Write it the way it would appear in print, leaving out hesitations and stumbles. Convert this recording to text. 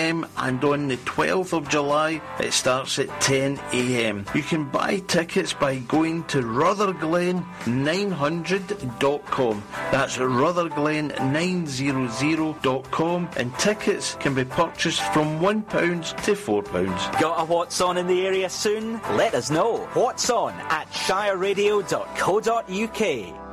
p.m, and on the 12th of July it starts at 10 a.m. You can buy tickets by going to rutherglen900.com. That's rutherglen900.com, and tickets can be purchased from £1 to £4. Got a What's On in the area soon? Let us know. What's On at shireradio.co.uk.